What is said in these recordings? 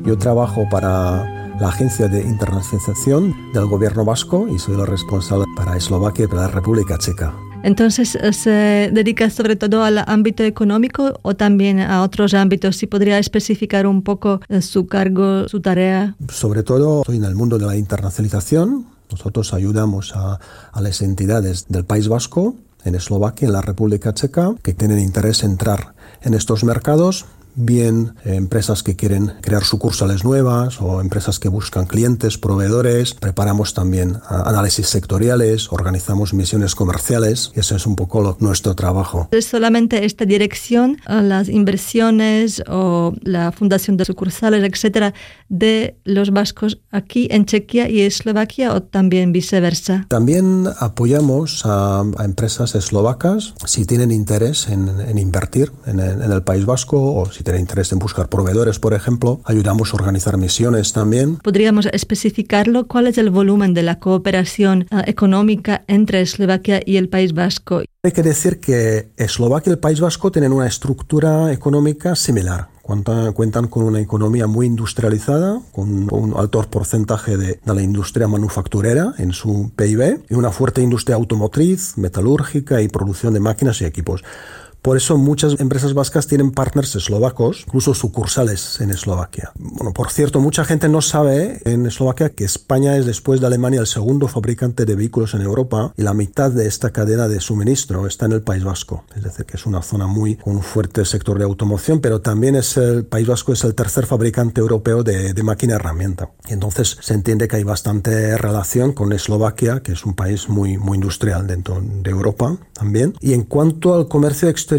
Yo trabajo para la Agencia de Internacionalización del Gobierno Vasco y soy el responsable para Eslovaquia y para la República Checa. Entonces, ¿se dedica sobre todo al ámbito económico o también a otros ámbitos? Si podría especificar un poco su cargo, su tarea. Sobre todo, estoy en el mundo de la internacionalización. Nosotros ayudamos a las entidades del País Vasco, en Eslovaquia, en la República Checa, que tienen interés en entrar en estos mercados. Bien empresas que quieren crear sucursales nuevas o empresas que buscan clientes, proveedores. Preparamos también análisis sectoriales, organizamos misiones comerciales y ese es un poco nuestro trabajo. ¿Es solamente esta dirección, las inversiones o la fundación de sucursales, etcétera, de los vascos aquí en Chequia y Eslovaquia o también viceversa? También apoyamos a empresas eslovacas si tienen interés en invertir en el País Vasco o si tienen interés en buscar proveedores, por ejemplo. Ayudamos a organizar misiones también. ¿Podríamos especificarlo? ¿Cuál es el volumen de la cooperación económica entre Eslovaquia y el País Vasco? Hay que decir que Eslovaquia y el País Vasco tienen una estructura económica similar. Cuentan con una economía muy industrializada, con un alto porcentaje de la industria manufacturera en su PIB y una fuerte industria automotriz, metalúrgica y producción de máquinas y equipos. Por eso muchas empresas vascas tienen partners eslovacos, incluso sucursales en Eslovaquia. Bueno, por cierto, mucha gente no sabe en Eslovaquia que España es, después de Alemania, el segundo fabricante de vehículos en Europa y la mitad de esta cadena de suministro está en el País Vasco. Es decir, que es una zona con un fuerte sector de automoción, pero también el País Vasco es el tercer fabricante europeo de máquina herramienta. Y entonces se entiende que hay bastante relación con Eslovaquia, que es un país muy industrial dentro de Europa también. Y en cuanto al comercio exterior,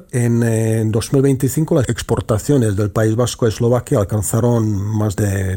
en 2025 las exportaciones del País Vasco a Eslovaquia alcanzaron más de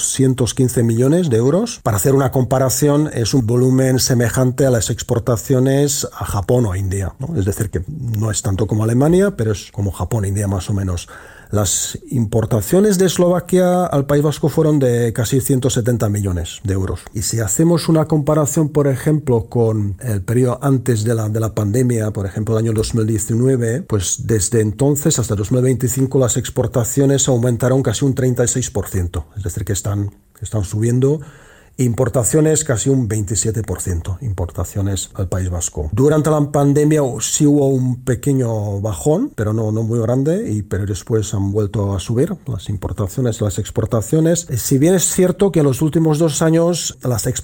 215 millones de euros. Para hacer una comparación, es un volumen semejante a las exportaciones a Japón o a India, ¿no? Es decir, que no es tanto como Alemania, pero es como Japón e India más o menos. Las importaciones de Eslovaquia al País Vasco fueron de casi 170 millones de euros. Y si hacemos una comparación, por ejemplo, con el periodo antes de la pandemia, por ejemplo, el año 2019, pues desde entonces hasta 2025 las exportaciones aumentaron casi un 36%. Es decir, que están subiendo. Importaciones casi un 27%, importaciones al País Vasco. Durante la pandemia sí hubo un pequeño bajón, pero no muy grande, pero después han vuelto a subir las importaciones, las exportaciones. Si bien es cierto que en los últimos 2 años las